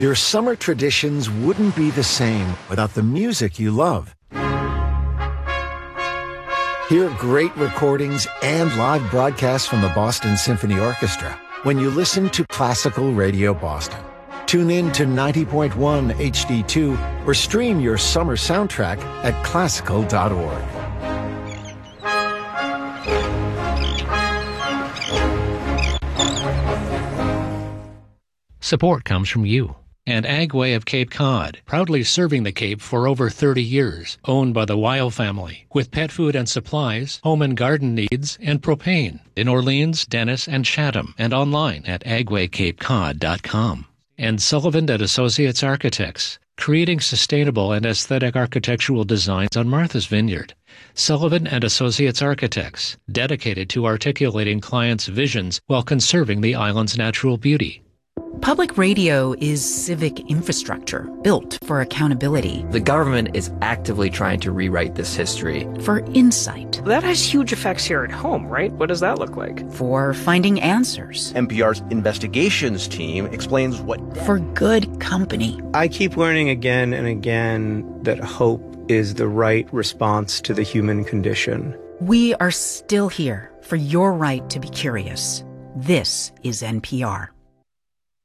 Your summer traditions wouldn't be the same without the music you love. Hear great recordings and live broadcasts from the Boston Symphony Orchestra when you listen to Classical Radio Boston. Tune in to 90.1 HD2 or stream your summer soundtrack at classical.org. Support comes from you and Agway of Cape Cod, proudly serving the Cape for over 30 years, owned by the Weil family, with pet food and supplies, home and garden needs, and propane in Orleans, Dennis, and Chatham, and online at agwaycapecod.com. And Sullivan & Associates Architects, creating sustainable and aesthetic architectural designs on Martha's Vineyard. Sullivan & Associates Architects, dedicated to articulating clients' visions while conserving the island's natural beauty. Public radio is civic infrastructure built for accountability. The government is actively trying to rewrite this history. For insight. That has huge effects here at home, right? What does that look like? For finding answers. NPR's investigations team explains what... For good company. I keep learning again and again that hope is the right response to the human condition. We are still here for your right to be curious. This is NPR.